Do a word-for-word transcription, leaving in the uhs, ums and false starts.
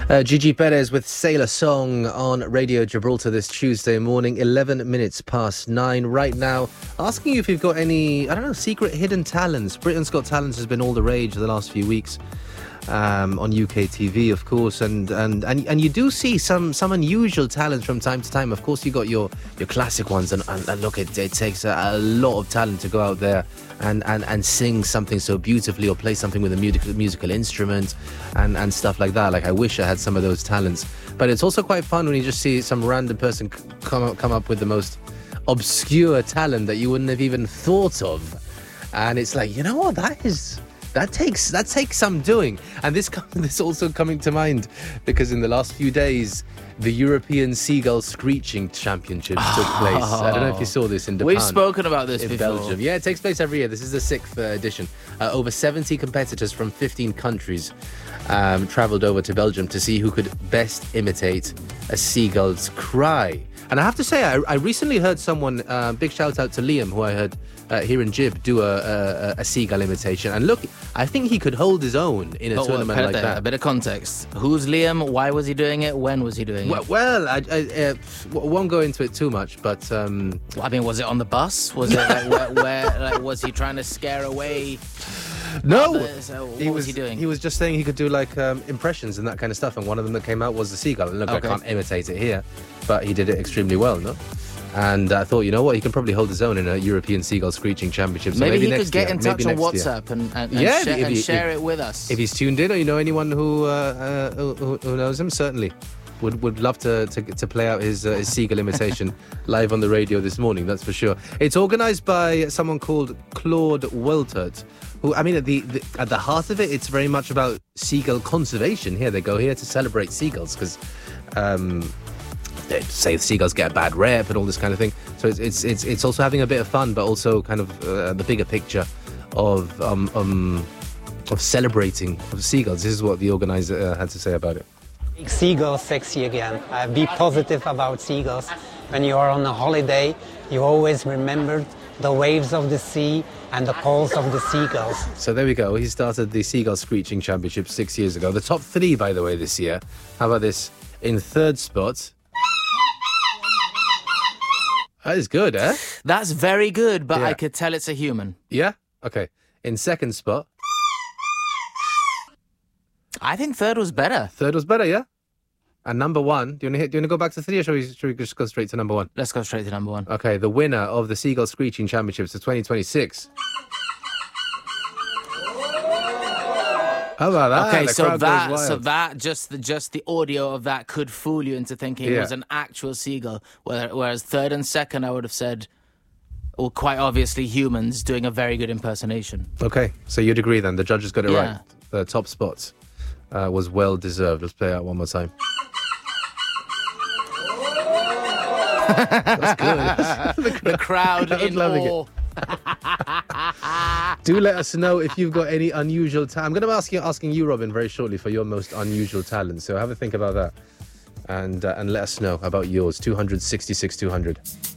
Uh, Gigi Perez with Sailor Song on Radio Gibraltar this Tuesday morning, eleven minutes past nine. Right now, asking you if you've got any, I don't know, secret hidden talents. Britain's Got Talent has been all the rage the last few weeks. Um, on U K T V, of course, and, and and and you do see some some unusual talents from time to time. Of course, you got your your classic ones, and, and, and look, it, it takes a, a lot of talent to go out there and, and, and sing something so beautifully, or play something with a musical musical instrument, and, and stuff like that. Like, I wish I had some of those talents, but it's also quite fun when you just see some random person come up, come up with the most obscure talent that you wouldn't have even thought of, and it's like, you know what, that is. That takes that takes some doing, and this this also coming to mind because in the last few days, the European Seagull Screeching Championships took place. I don't know if you saw this in Japan. We've spoken about this in before. Belgium. Yeah, it takes place every year. This is the sixth uh, edition. Uh, over seventy competitors from fifteen countries um, travelled over to Belgium to see who could best imitate a seagull's cry. And I have to say, I, I recently heard someone, uh, big shout out to Liam, who I heard uh, here in Jib, do a, a, a seagull imitation. And look, I think he could hold his own in a But tournament what, like there, that. A bit of context. Who's Liam? Why was he doing it? When was he doing Well, it? well I, I uh, won't go into it too much, but... Um, I mean, was it on the bus? Was it like, where, where like, was he trying to scare away... No, others? Uh, what he was he doing? He was just saying he could do like um, impressions and that kind of stuff, and one of them that came out was the seagull. And look, Okay. I can't imitate it here, but he did it extremely well, no? And I thought, you know what, he can probably hold his own in a European Seagull Screeching Championship. So maybe, maybe he next could get year, in touch maybe on next year. WhatsApp and, and, and, Yeah, share, if and he- share if- it with us. If he's tuned in, or you know anyone who uh, uh, who, who knows him, certainly would would love to to, to play out his, uh, his seagull imitation live on the radio this morning. That's for sure. It's organised by someone called Claude Weltert, who, I mean, at the, the at the heart of it, it's very much about seagull conservation. Here they go here to celebrate seagulls because. Um, they say seagulls get a bad rep and all this kind of thing. So it's it's it's, it's also having a bit of fun, but also kind of uh, the bigger picture of um, um of celebrating of seagulls. This is what the organizer uh, had to say about it. Make seagulls sexy again. Uh, be positive about seagulls. When you are on a holiday, you always remember the waves of the sea and the calls of the seagulls. So there we go. He started the Seagull Screeching Championship six years ago. The top three, by the way, this year. How about this? In third spot. That is good, eh? That's very good, but Yeah. I could tell it's a human. Yeah? Okay. In second spot. I think third was better. Third was better, yeah? And number one. Do you want to hit? Do you want to go back to three, or should we, should we just go straight to number one? Let's go straight to number one. Okay, the winner of the Seagull Screeching Championships of twenty twenty-six. How about that? Okay, The so crowd goes that, wild. so that, just the, just the audio of that could fool you into thinking it Yeah. was an actual seagull. Where- Whereas third and second, I would have said, well, quite obviously humans doing a very good impersonation. Okay, so you'd agree then? The judges got it Yeah. right. The top spot uh, was well deserved. Let's play it out one more time. That's good. The crowd I'm in loving it. awe. Do let us know if you've got any unusual talent. I'm going to be asking, asking you, Robin, very shortly for your most unusual talent. So have a think about that. And, uh, and let us know about yours. two hundred sixty-six two hundred.